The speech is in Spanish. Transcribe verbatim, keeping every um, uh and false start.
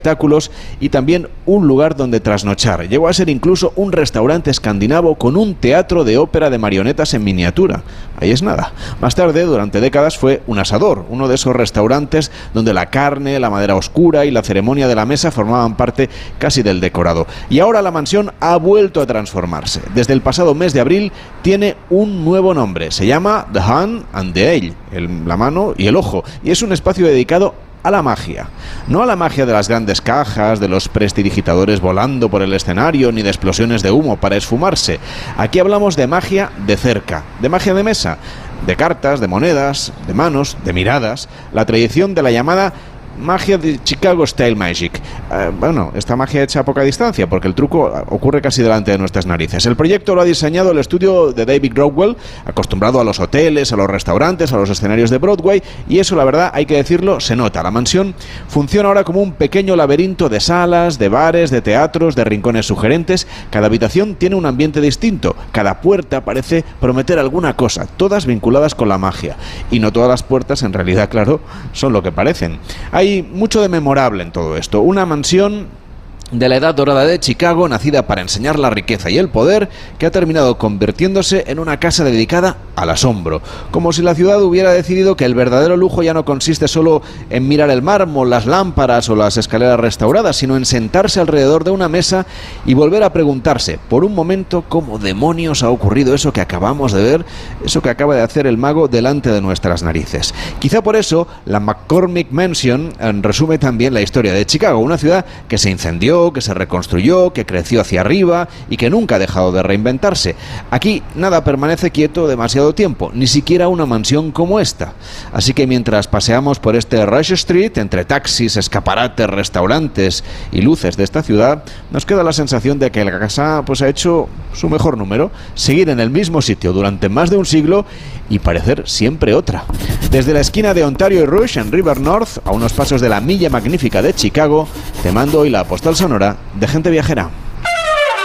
espectáculos y también un lugar donde trasnochar. Llegó a ser incluso un restaurante escandinavo con un teatro de ópera de marionetas en miniatura. Ahí es nada. Más tarde, durante décadas, fue un asador, uno de esos restaurantes donde la carne, la madera oscura y la ceremonia de la mesa formaban parte casi del decorado. Y ahora la mansión ha vuelto a transformarse. Desde el pasado mes de abril tiene un nuevo nombre. Se llama The Hand and the Eye, el, la mano y el ojo. Y es un espacio dedicado a la magia. No a la magia de las grandes cajas, de los prestidigitadores volando por el escenario, ni de explosiones de humo para esfumarse. Aquí hablamos de magia de cerca, de magia de mesa, de cartas, de monedas, de manos, de miradas, la tradición de la llamada magia de Chicago Style Magic. Eh, bueno, esta magia hecha a poca distancia, porque el truco ocurre casi delante de nuestras narices. El proyecto lo ha diseñado el estudio de David Growell, acostumbrado a los hoteles, a los restaurantes, a los escenarios de Broadway, y eso, la verdad, hay que decirlo, se nota. La mansión funciona ahora como un pequeño laberinto de salas, de bares, de teatros, de rincones sugerentes. Cada habitación tiene un ambiente distinto, cada puerta parece prometer alguna cosa, todas vinculadas con la magia. Y no todas las puertas, en realidad, claro, son lo que parecen. Hay mucho de memorable en todo esto. Una mansión de la edad dorada de Chicago, nacida para enseñar la riqueza y el poder, que ha terminado convirtiéndose en una casa dedicada al asombro. Como si la ciudad hubiera decidido que el verdadero lujo ya no consiste solo en mirar el mármol, las lámparas o las escaleras restauradas, sino en sentarse alrededor de una mesa y volver a preguntarse por un momento cómo demonios ha ocurrido eso que acabamos de ver, eso que acaba de hacer el mago delante de nuestras narices. Quizá por eso la McCormick Mansion resume también la historia de Chicago, una ciudad que se incendió, que se reconstruyó, que creció hacia arriba y que nunca ha dejado de reinventarse. Aquí nada permanece quieto demasiado tiempo, ni siquiera una mansión como esta. Así que mientras paseamos por este Rush Street, entre taxis, escaparates, restaurantes y luces de esta ciudad, nos queda la sensación de que la casa pues ha hecho su mejor número, seguir en el mismo sitio durante más de un siglo y parecer siempre otra. Desde la esquina de Ontario y Rush, en River North, a unos pasos de la Milla Magnífica de Chicago, te mando hoy la postal sonora de Gente Viajera.